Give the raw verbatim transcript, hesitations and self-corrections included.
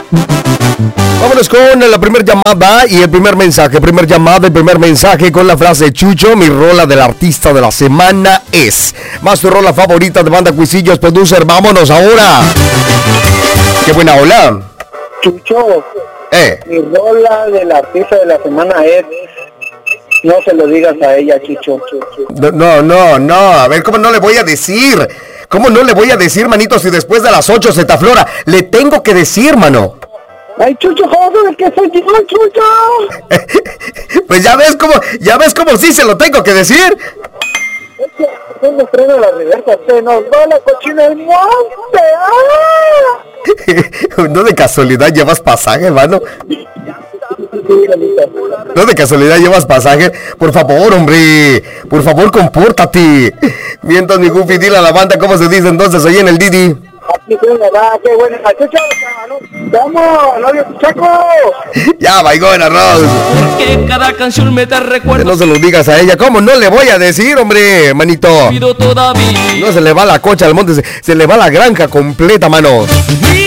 Vámonos con la primera llamada y el primer mensaje. Primer llamada y primer mensaje con la frase: Chucho, mi rola del artista de la semana es. Más tu rola favorita de Banda Cuisillos, producer. Vámonos ahora. Qué buena ola. Chucho, eh. mi rola del artista de la semana es. No se lo digas a ella, Chucho. No, no, no, no. A ver, ¿cómo no le voy a decir? ¿Cómo no le voy a decir, manito, si después de las ocho se te aflora? Le tengo que decir, mano. Ay, Chucho, ¿cómo sabes que soy yo, Chucho? Pues ya ves cómo, ya ves cómo sí se lo tengo que decir. Es que cuando freno la reversa se nos va la cochina del monte. ¡Ah! No de casualidad llevas pasaje, hermano. No de casualidad llevas pasaje. Por favor, hombre. Por favor, compórtate. Mientras, mi Goofy, dile a la banda cómo se dice entonces ahí en el Didi. Aquí se me va, qué buena. Chucho, vamos, novio Chaco. Ya, vaigón, arroz. Porque cada canción me da recuerdo. No se lo digas a ella. ¿Cómo no le voy a decir, hombre, manito? Todavía. No se le va la cocha al monte, se, se le va la granja completa, mano.